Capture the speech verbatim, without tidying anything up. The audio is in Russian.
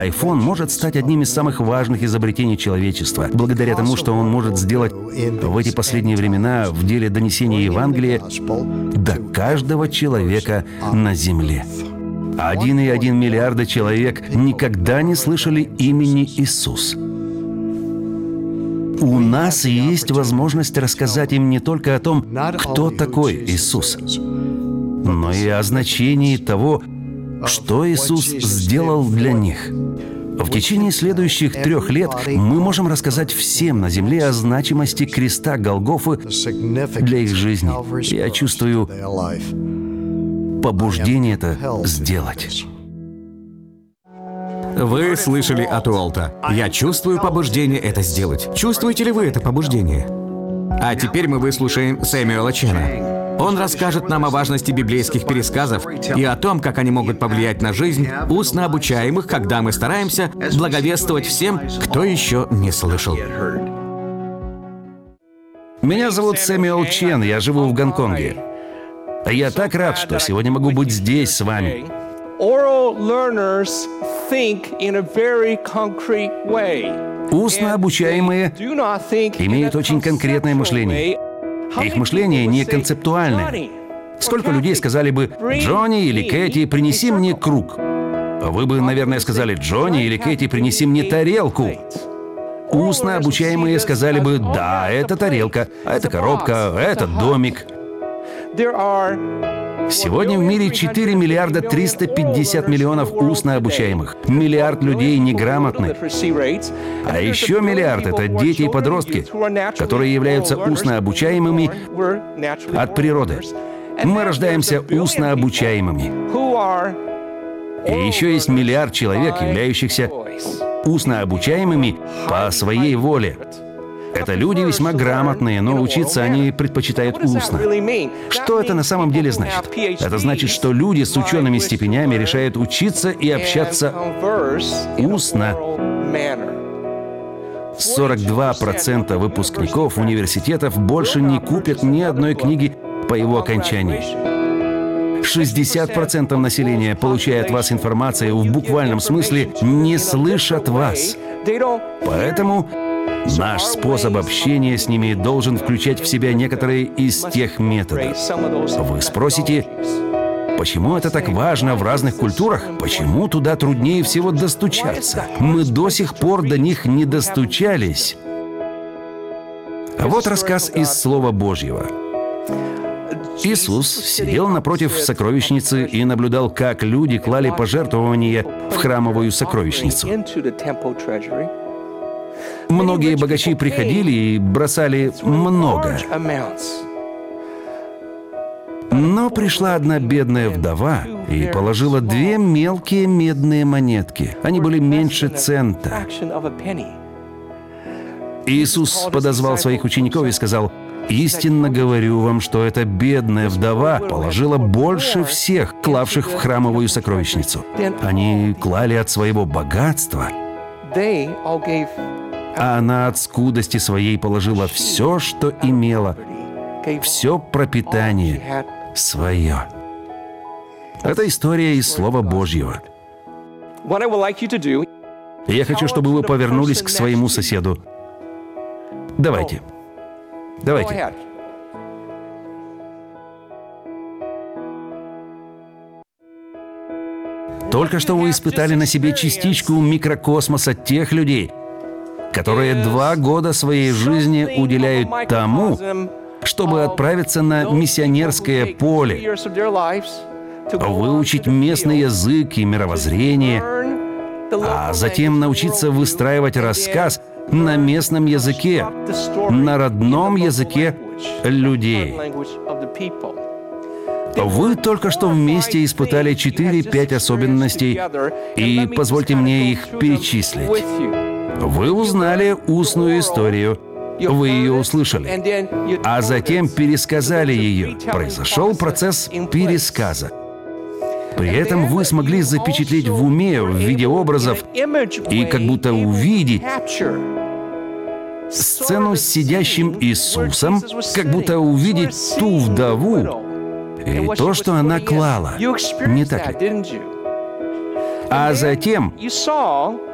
iPhone может стать одним из самых важных изобретений человечества, благодаря тому, что он может сделать в эти последние времена в деле донесения Евангелия до каждого человека на земле. Один и один миллиарда человек никогда не слышали имени Иисус. У нас есть возможность рассказать им не только о том, кто такой Иисус, но и о значении того, что Иисус сделал для них. В течение следующих трех лет мы можем рассказать всем на земле о значимости креста Голгофы для их жизни. Я чувствую побуждение это сделать. Вы слышали от Уолта. Я чувствую побуждение это сделать. Чувствуете ли вы это побуждение? А теперь мы выслушаем Сэмюэла Чена. Он расскажет нам о важности библейских пересказов и о том, как они могут повлиять на жизнь устно обучаемых, когда мы стараемся благовествовать всем, кто еще не слышал. Меня зовут Сэмюэл Чен, я живу в Гонконге. Я так рад, что сегодня могу быть здесь с вами. Устно обучаемые имеют очень конкретное мышление. Их мышление не концептуальное. Сколько людей сказали бы: «Джонни или Кэти, принеси мне круг». Вы бы, наверное, сказали: «Джонни или Кэти, принеси мне тарелку». Устно обучаемые сказали бы: «Да, это тарелка, а это коробка, а это домик». Сегодня в мире четыре миллиарда триста пятьдесят миллионов устно обучаемых. Миллиард людей неграмотны. А еще миллиард — это дети и подростки, которые являются устно обучаемыми от природы. Мы рождаемся устно обучаемыми. И еще есть миллиард человек, являющихся устно обучаемыми по своей воле. Это люди весьма грамотные, но учиться они предпочитают устно. Что это на самом деле значит? Это значит, что люди с учеными степенями решают учиться и общаться устно. сорок два процента выпускников университетов больше не купят ни одной книги по его окончании. шестьдесят процентов населения, получая от вас информацию в буквальном смысле, не слышат вас. Поэтому наш способ общения с ними должен включать в себя некоторые из тех методов. Вы спросите, почему это так важно в разных культурах? Почему туда труднее всего достучаться? Мы до сих пор до них не достучались. А вот рассказ из Слова Божьего. Иисус сидел напротив сокровищницы и наблюдал, как люди клали пожертвования в храмовую сокровищницу. Многие богачи приходили и бросали много. Но пришла одна бедная вдова и положила две мелкие медные монетки. Они были меньше цента. Иисус подозвал своих учеников и сказал: «Истинно говорю вам, что эта бедная вдова положила больше всех, клавших в храмовую сокровищницу. Они клали от своего богатства, а она от скудости своей положила все, что имела, все пропитание свое». Это история из Слова Божьего. Я хочу, чтобы вы повернулись к своему соседу. Давайте. Давайте. Только что вы испытали на себе частичку микрокосмоса тех людей, которые два года своей жизни уделяют тому, чтобы отправиться на миссионерское поле, выучить местный язык и мировоззрение, а затем научиться выстраивать рассказ на местном языке, на родном языке людей. Вы только что вместе испытали четыре-пять особенностей, и позвольте мне их перечислить. Вы узнали устную историю, вы ее услышали, а затем пересказали ее. Произошел процесс пересказа. При этом вы смогли запечатлеть в уме в виде образов и как будто увидеть сцену с сидящим Иисусом, как будто увидеть ту вдову и то, что она клала. Не так ли? А затем